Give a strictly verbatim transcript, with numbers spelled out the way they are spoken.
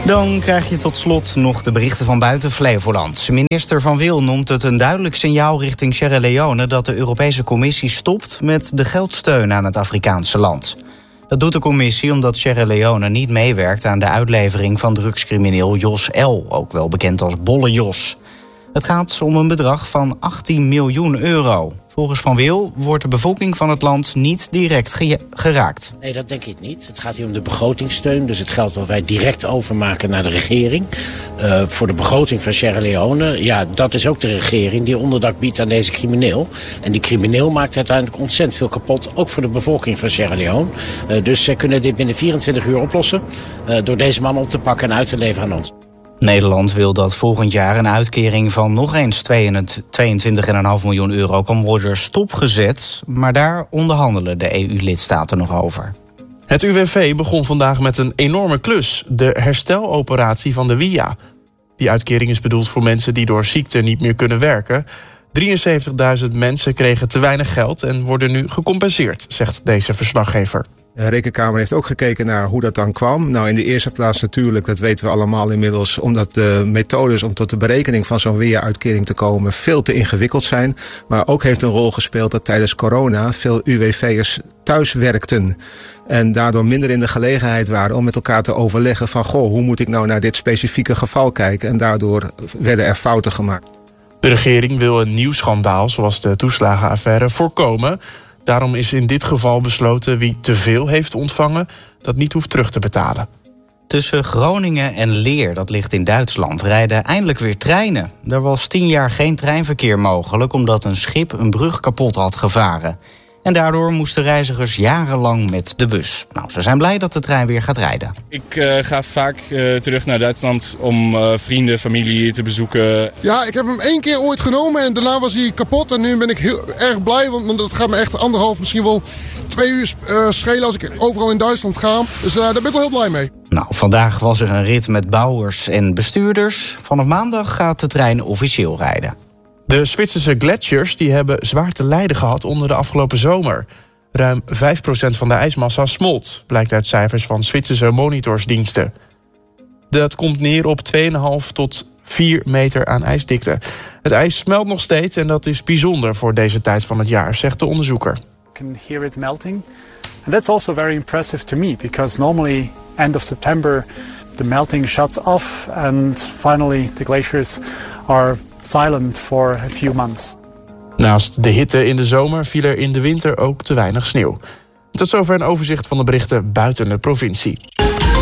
Dan krijg je tot slot nog de berichten van buiten Flevoland. Minister Van Wil noemt het een duidelijk signaal richting Sierra Leone dat de Europese Commissie stopt met de geldsteun aan het Afrikaanse land. Dat doet de commissie omdat Sierra Leone niet meewerkt aan de uitlevering van drugscrimineel Jos L., ook wel bekend als Bolle Jos. Het gaat om een bedrag van achttien miljoen euro. Volgens Van Wil wordt de bevolking van het land niet direct ge- geraakt. Nee, dat denk ik niet. Het gaat hier om de begrotingssteun. Dus het geld wat wij direct overmaken naar de regering. Uh, voor de begroting van Sierra Leone. Ja, dat is ook de regering die onderdak biedt aan deze crimineel. En die crimineel maakt uiteindelijk ontzettend veel kapot. Ook voor de bevolking van Sierra Leone. Uh, dus zij kunnen dit binnen vierentwintig uur oplossen. Uh, door deze man op te pakken en uit te leveren aan ons. Nederland wil dat volgend jaar een uitkering van nog eens tweeëntwintig komma vijf miljoen euro kan worden stopgezet. Maar daar onderhandelen de E U-lidstaten nog over. Het U W V begon vandaag met een enorme klus. De hersteloperatie van de W I A. Die uitkering is bedoeld voor mensen die door ziekte niet meer kunnen werken. drieënzeventigduizend mensen kregen te weinig geld en worden nu gecompenseerd, zegt deze verslaggever. De Rekenkamer heeft ook gekeken naar hoe dat dan kwam. Nou, in de eerste plaats natuurlijk, dat weten we allemaal inmiddels, omdat de methodes om tot de berekening van zo'n W I A-uitkering te komen veel te ingewikkeld zijn. Maar ook heeft een rol gespeeld dat tijdens corona veel U W V'ers thuis werkten. En daardoor minder in de gelegenheid waren om met elkaar te overleggen van, goh, hoe moet ik nou naar dit specifieke geval kijken? En daardoor werden er fouten gemaakt. De regering wil een nieuw schandaal, zoals de toeslagenaffaire, voorkomen. Daarom is in dit geval besloten wie te veel heeft ontvangen dat niet hoeft terug te betalen. Tussen Groningen en Leer, dat ligt in Duitsland, rijden eindelijk weer treinen. Er was tien jaar geen treinverkeer mogelijk omdat een schip een brug kapot had gevaren. En daardoor moesten reizigers jarenlang met de bus. Nou, ze zijn blij dat de trein weer gaat rijden. Ik uh, ga vaak uh, terug naar Duitsland om uh, vrienden, familie te bezoeken. Ja, ik heb hem één keer ooit genomen en daarna was hij kapot. En nu ben ik heel erg blij, want dat gaat me echt anderhalf, misschien wel twee uur uh, schelen als ik overal in Duitsland ga. Dus uh, daar ben ik wel heel blij mee. Nou, vandaag was er een rit met bouwers en bestuurders. Vanaf maandag gaat de trein officieel rijden. De Zwitserse gletsjers die hebben zwaar te lijden gehad onder de afgelopen zomer. Ruim vijf procent van de ijsmassa smolt, blijkt uit cijfers van Zwitserse monitorsdiensten. Dat komt neer op twee komma vijf tot vier meter aan ijsdikte. Het ijs smelt nog steeds en dat is bijzonder voor deze tijd van het jaar, zegt de onderzoeker. You can hear it melting. And that's also very impressive to me, because normally end of September the melting shuts off and finally the glaciers are silent for a few months. Naast de hitte in de zomer viel er in de winter ook te weinig sneeuw. Tot zover een overzicht van de berichten buiten de provincie.